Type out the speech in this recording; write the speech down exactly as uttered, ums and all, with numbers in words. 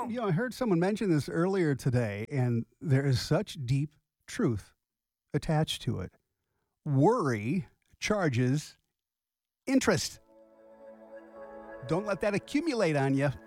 You know, I heard someone mention this earlier today, and there is such deep truth attached to it. Worry charges interest. Don't let that accumulate on you.